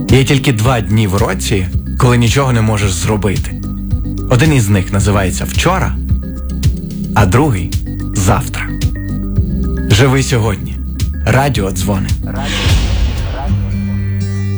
Є тільки 2 дні в році, коли нічого не можеш зробити. Один із них називається «Вчора», а другий – «Завтра». Живи сьогодні. Радіо дзвони.